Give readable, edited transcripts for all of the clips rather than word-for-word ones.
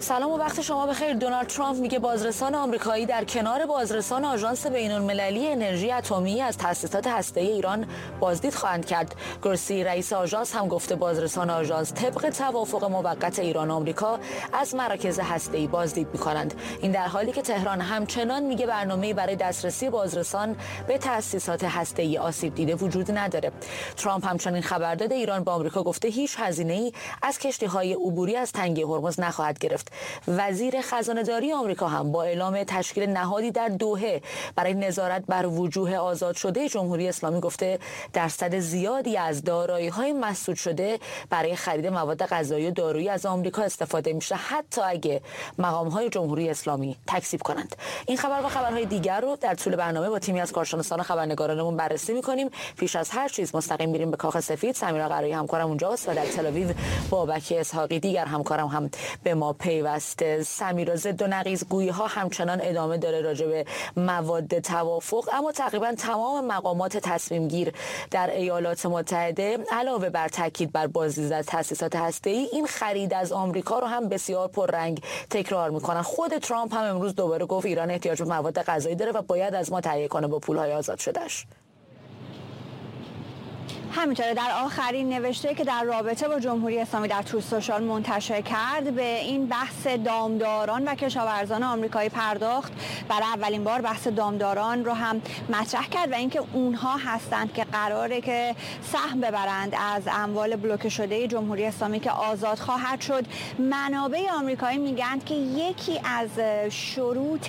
سلام و وقت شما بخیر. دونالد ترامپ میگه بازرسان آمریکایی در کنار بازرسان آژانس بین‌المللی انرژی اتمی از تأسیسات هسته‌ای ایران بازدید خواهند کرد. گروسی رئیس آژانس هم گفته بازرسان آژانس طبق توافق موقت ایران و آمریکا از مراکز هسته‌ای بازدید می‌کنند. این در حالی که تهران همچنان میگه برنامه‌ای برای دسترسی بازرسان به تأسیسات هسته‌ای آسیب دیده وجود نداره. ترامپ همچنین خبر داده ایران با آمریکا گفته هیچ هزینه‌ای از کشتی‌های عبوری از تنگه هرمز نخواهد گرفت. وزیر خزانه‌داری آمریکا هم با اعلام تشکیل نهادی در دوحه برای نظارت بر وجوه آزاد شده جمهوری اسلامی گفته درصد زیادی از دارایی‌های مسدود شده برای خرید مواد غذایی و دارویی از آمریکا استفاده میشه، حتی اگه مقام‌های جمهوری اسلامی تکذیب کنند. این خبر و خبرهای دیگر رو در طول برنامه با تیمی از کارشناسان و خبرنگارانمون بررسی می‌کنیم. پیش از هر چیز مستقیم میریم به کاخ سفید. سمیرا قرایی همکارم اونجاست و در تل‌آویو بابک اسحاقی دیگر همکارم هم به ما پیوسته. سمیرا، ضد و نقیض‌گویی‌ها همچنان ادامه داره راجع به مواد توافق، اما تقریبا تمام مقامات تصمیم گیر در ایالات متحده علاوه بر تاکید بر بازدید از تأسیسات هسته‌ای این خرید از آمریکا رو هم بسیار پررنگ تکرار میکنن. خود ترامپ هم امروز دوباره گفت ایران احتیاج به مواد غذایی داره و باید از ما تهیه کنه با پول‌های آزاد شدهش. همینطوره در آخرین نوشته که در رابطه با جمهوری اسلامی در تروث سوشال منتشر کرد به این بحث دامداران و کشاورزان آمریکایی پرداخت. برای اولین بار بحث دامداران رو هم مطرح کرد و اینکه اونها هستند که قراره که سهم ببرند از اموال بلوکه شده جمهوری اسلامی که آزاد خواهد شد. منابع آمریکایی میگن که یکی از شروط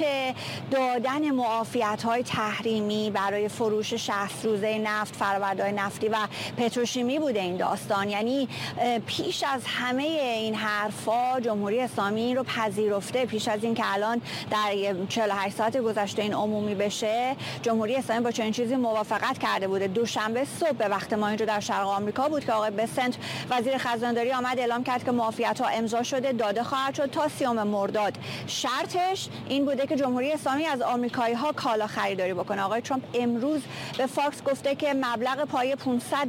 دادن معافیت‌های تحریمی برای فروش 60 روزه نفت، فرآورده‌های نفتی و پتروشیمی بوده این داستان. یعنی پیش از همه این حرفا جمهوری اسلامی این رو پذیرفته. پیش از این که الان در 48 ساعت گذشته این عمومی بشه، جمهوری اسلامی با چنین چیزی موافقت کرده بوده. دوشنبه صبح به وقت ما اینجا در شرق آمریکا بود که آقای بسنت وزیر خزانه‌داری آمد اعلام کرد که معافیت‌ها امضا شده، داده خواهد شد تا 30 مرداد. شرطش این بوده که جمهوری اسلامی از آمریکایی‌ها کالا خریداری بکنه. آقای ترامپ امروز به فاکس گفته که مبلغ پایه 500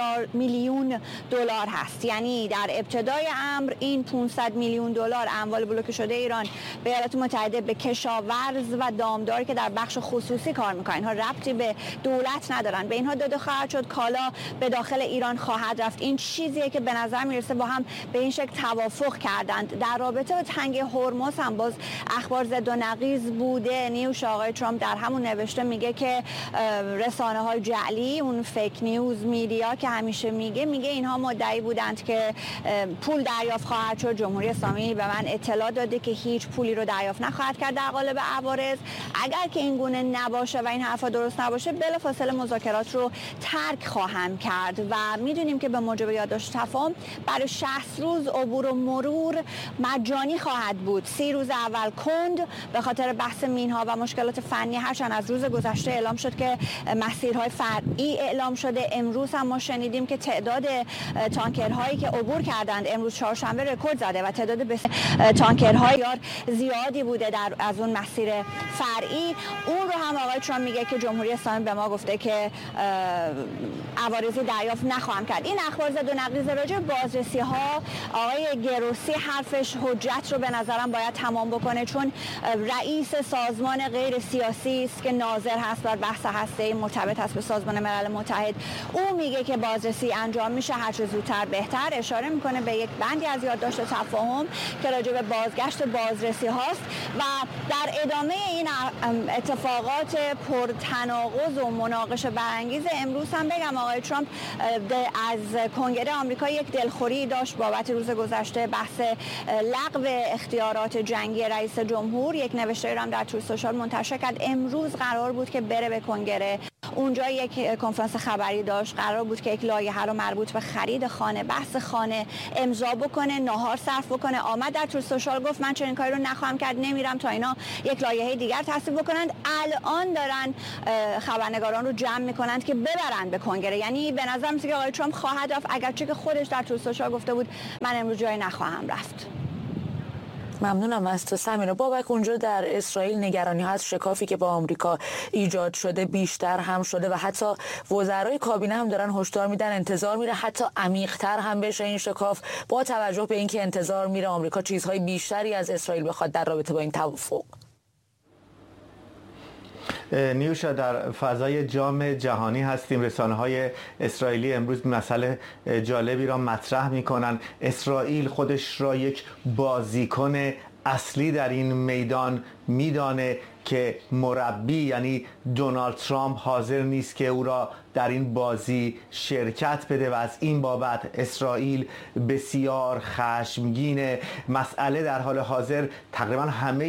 میلیون دلار هست. یعنی در ابتدای امر این 500 میلیون دلار اموال بلوکه شده ایران به ایالات متحده به کشاورز و دامدار که در بخش خصوصی کار میکنن، اینها ربطی به دولت ندارن، به اینها داده خواهد شد. کالا به داخل ایران خواهد رفت. این چیزیه که به نظر میرسه با هم به این شکل توافق کردند. در رابطه با تنگه هرمز هم باز اخبار ضد و نقیض بوده. نیوش آقای ترامپ در همون نوشته میگه که رسانه‌های جعلی، اون فیک نیوز میدیا که همیشه میگه اینها مدعی بودند که پول دریافت خواهد شد. جمهوری اسلامی به من اطلاع داده که هیچ پولی رو دریافت نخواهد کرد در قالب عوارض. اگر که این گونه نباشه و این حرفا درست نباشه، بلافاصله مذاکرات رو ترک خواهم کرد و میدونیم که به موجب یادداشت تفاهم برای 60 روز عبور و مرور مجانی خواهد بود. 30 روز اول کند به خاطر بحث مینها و مشکلات فنی، هرچند از روز گذشته اعلام شد که مسیرهای فرعی اعلام شده. امروز هم ما شنیدیم که تعداد تانکرهایی که عبور کردند امروز چهارشنبه رکورد زده و تعداد تانکرهای زیادی بوده از اون مسیر فرعی. اون رو هم آقای ترامپ میگه که جمهوری اسلامی به ما گفته که عوارضی دریافت نخواهم کرد. این اخبار زد و نقیض راجع به بازرسی ها. آقای گروسی حرفش حجت رو به نظرم باید تمام بکنه، چون رئیس سازمان غیر سیاسی است که ناظر هست بر بحث هسته‌ای مرتبط هست به سازمان ملل متحد. او میگه که بازرسی انجام میشه هر چه زودتر بهتر. اشاره میکنه به یک بندی از یادداشت تفاهم که راجع به بازگشت بازرسی هاست و در ادامه این اتفاقات پرتناقض و مناقشه برانگیز امروز هم بگم آقای ترامپ از کنگره آمریکا یک دلخوری داشت بابت روز گذشته بحث لغو اختیارات جنگی رئیس جمهور. یک نوشته رو هم در تروث سوشال منتشر کرد. امروز قرار بود که بره به کنگره، اونجا یک کنفرانس خبری داشت، قرار بود که یک لایحه رو مربوط به خرید خانه، بحث خانه امضا بکنه، ناهار صرف بکنه. آمد در تروث سوشال گفت من چنین کاری رو نخواهم کرد، نمیرم تا اینا یک لایحه دیگر تصویب بکنند. الان دارن خبرنگاران رو جمع میکنند که ببرن به کنگره. یعنی به نظر میاد که آقای ترامپ خواهد رفت، اگرچه که خودش در تروث سوشال گفته بود من امروز جایی نخواهم رفت. ممنونم از تو سمیرا. بابک، اونجا در اسرائیل نگرانی ها از شکافی که با آمریکا ایجاد شده بیشتر هم شده و حتی وزرای کابینه هم دارن هشدار میدن انتظار میره حتی عمیق‌تر هم بشه این شکاف، با توجه به اینکه انتظار میره آمریکا چیزهای بیشتری از اسرائیل بخواد در رابطه با این توافق. نیوشا، در فضای جام جهانی هستیم. رسانه‌های اسرائیلی امروز مسئله جالبی را مطرح می‌کنند. اسرائیل خودش را یک بازیکن اصلی در این میدان میدانه که مربی یعنی دونالد ترامپ حاضر نیست که او را در این بازی شرکت بده و از این بابت اسرائیل بسیار خشمگینه. مسئله در حال حاضر تقریبا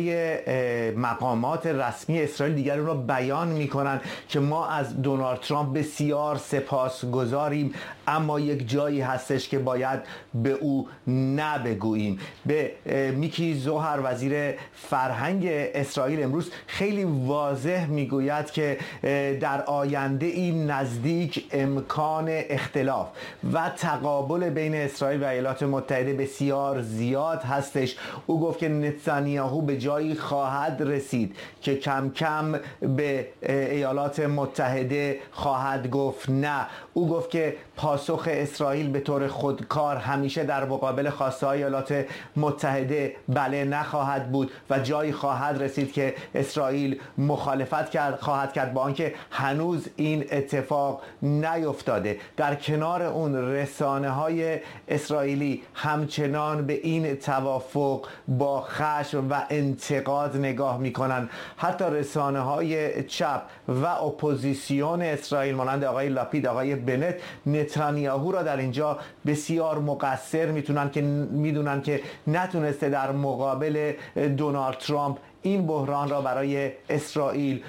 همه مقامات رسمی اسرائیل دیگر اون را بیان میکنن که ما از دونالد ترامپ بسیار سپاسگزاریم، اما یک جایی هستش که باید به او نبگوییم. به میکی زوهر، وزیر فرهنگ اسرائیل، امروز خیلی واضح میگوید که در آینده این نزدیک امکان اختلاف و تقابل بین اسرائیل و ایالات متحده بسیار زیاد هستش. او گفت که نتانیاهو به جایی خواهد رسید که کم کم به ایالات متحده خواهد گفت نه. او گفت که پاسخ اسرائیل به طور خودکار همیشه در مقابل خواسته های ایالات متحده بله نخواهد بود و جایی خواهد رسید که اسرائیل مخالفت خواهد کرد، با آنکه هنوز این اتفاق نیفتاده. در کنار اون رسانه‌های اسرائیلی همچنان به این توافق با خشم و انتقاد نگاه می‌کنند. حتی رسانه‌های چپ و اپوزیسیون اسرائیل مانند آقای لاپید، آقای بنت، نتانیاهو را در اینجا بسیار مقصر میدونن که نتونسته در مقابل دونالد ترامپ این بحران را برای اسرائیل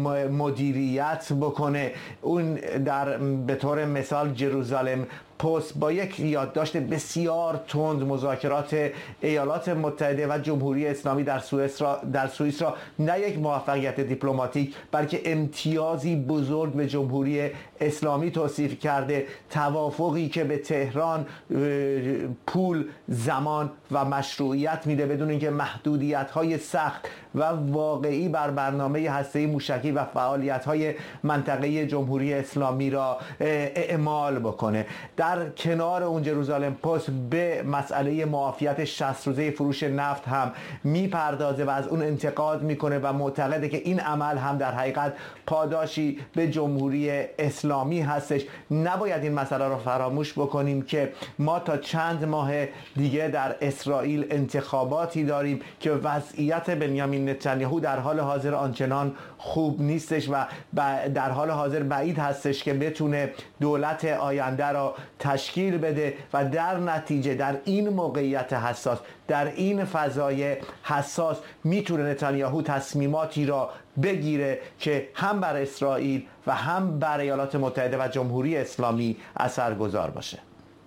مدیریت بکنه. اون به طور مثال جروزالم پست با یک یادداشت بسیار تند مذاکرات ایالات متحده و جمهوری اسلامی در سوئیس را نه یک موفقیت دیپلماتیک بلکه امتیازی بزرگ به جمهوری اسلامی توصیف کرده. توافقی که به تهران پول، زمان و مشروعیت میده بدون اینکه محدودیت‌های سخت و واقعی بر برنامه هسته‌ای موشکی و فعالیت‌های منطقه جمهوری اسلامی را اعمال بکنه. در کنار اون جروزالم پست به مسئله معافیت 60 روزه فروش نفت هم میپردازه و از اون انتقاد میکنه و معتقده که این عمل هم در حقیقت پاداشی به جمهوری اسلامی هستش. نباید این مسئله را فراموش بکنیم که ما تا چند ماه دیگه در اسرائیل انتخاباتی داریم که وضعیت بنیامین نتانیاهو در حال حاضر آنچنان خوب نیستش و در حال حاضر بعید هستش که بتونه دولت آینده را تشکیل بده و در نتیجه در این موقعیت حساس، در این فضای حساس میتونه نتانیاهو تصمیماتی را بگیره که هم بر اسرائیل و هم بر ایالات متحده و جمهوری اسلامی اثرگذار باشه.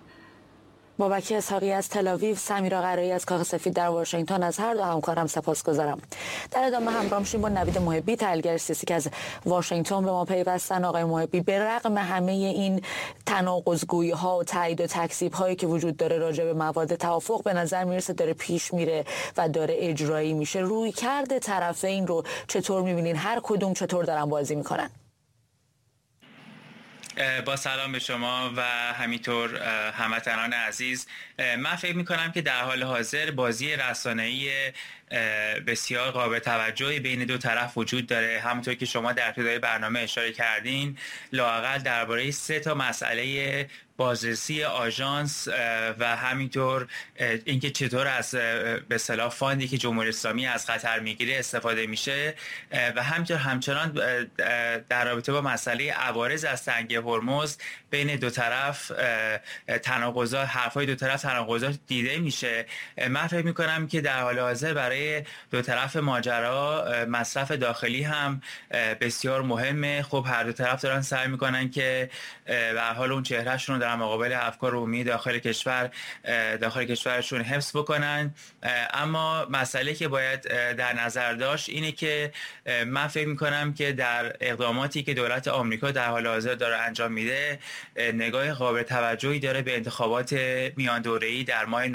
بابک اسحاقی از تل‌آویو، سمیرا قرایی از کاخ سفید در واشنگتن، از هر دو همکارم سپاسگزارم. در ادامه همراه میشیم با نوید محبی، تحلیلگر سیاسی که از واشنگتن به ما پیوستن. آقای محبی، به رغم همه این تناقض‌گویی‌ها و تایید و تکذیب‌هایی که وجود داره راجع به مواد توافق، به نظر میرسه داره پیش میره و داره اجرایی میشه. رویکرد طرفین رو چطور میبینین؟ هر کدوم چطور دارن بازی میکنن؟ با سلام به شما و همینطور هموطنان عزیز. من فکر میکنم که در حال حاضر بازی رسانه‌ای بسیار قابل توجهی بین دو طرف وجود داره. همونطور که شما در ابتدای برنامه اشاره کردین، لااقل درباره 3 مسئله بازرسی آژانس و همینطور اینکه چطور از به اصطلاح فاندی که جمهوری اسلامی از قطر میگیره استفاده میشه و همینطور همچنان در رابطه با مسئله عوارض از تنگه هرمز بین دو طرف تناقضات، حرفای دو طرف تناقضات دیده میشه. من فکر میکنم که در حال حاضر برای دو طرف ماجرا مصرف داخلی هم بسیار مهمه. خب هر دو طرف دارن سعی میکنن که به هر حال اون چهرهشون رو در مقابل افکار عمومی داخل کشورشون حفظ بکنن. اما مسئله که باید در نظر داشت اینه که من فکر میکنم که در اقداماتی که دولت آمریکا در حال حاضر داره انجام میده، نگاه قابل توجهی داره به انتخابات میان دوره‌ای در ماه